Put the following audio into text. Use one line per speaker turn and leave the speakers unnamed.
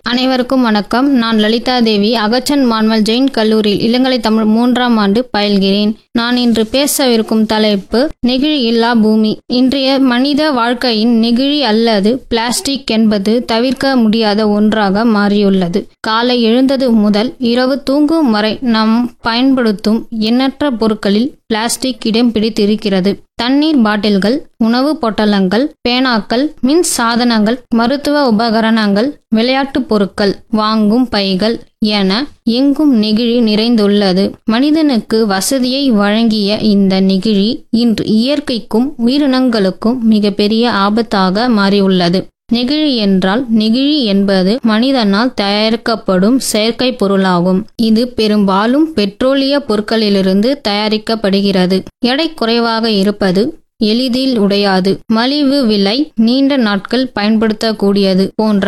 அனைவருக்கும் வணக்கம். நான் லலிதா தேவி, அகச்சன் மான்மல் ஜெயின் கல்லூரியில் இளங்கலை தமிழ் 3ஆம் ஆண்டு பயில்கிறேன். நான் இன்று பேசவிருக்கும் தலைப்பு நெகிழி இல்லா பூமி. இன்றைய மனித வாழ்க்கையின் நெகிழி அல்லது பிளாஸ்டிக் என்பது தவிர்க்க முடியாத ஒன்றாக மாறியுள்ளது. காலை எழுந்தது முதல் இரவு தூங்கும் வரை நாம் பயன்படுத்தும் எண்ணற்ற பொருட்களில் பிளாஸ்டிக் இடம் பிடித்திருக்கிறது. தண்ணீர் பாட்டில்கள், உணவு பொட்டலங்கள், பேனாக்கள், மின் சாதனங்கள், மருத்துவ உபகரணங்கள், விளையாட்டு பொருட்கள், வாங்கும் பைகள் என எங்கும் நெகிழி நிறைந்துள்ளது. மனிதனுக்கு வசதியை வழங்கிய இந்த நெகிழி இன்று இயற்கைக்கும் உயிரினங்களுக்கும் மிகப்பெரிய ஆபத்தாக மாறியுள்ளது. நெகிழி என்றால் நெகிழி என்பது மனிதனால் தயாரிக்கப்படும் செயற்கை பொருளாகும். இது பெரும்பாலும் பெட்ரோலிய பொருட்களிலிருந்து தயாரிக்கப்படுகிறது. எடை குறைவாக இருப்பது, எளிதில் உடையாது, மலிவு விலை, நீண்ட நாட்கள் பயன்படுத்தக்கூடியது போன்ற